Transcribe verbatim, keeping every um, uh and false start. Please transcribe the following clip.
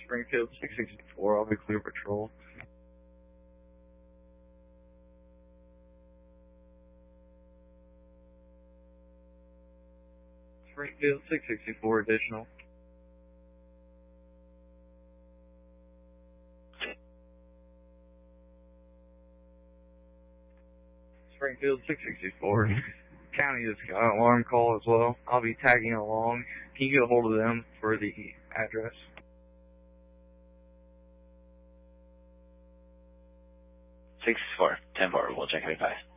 Springfield six sixty-four, I'll be clear patrol. Springfield six sixty-four, additional. Springfield six sixty-four. County has got an alarm call as well. I'll be tagging along. Can you get a hold of them for the address? six four, ten four, we'll check it five.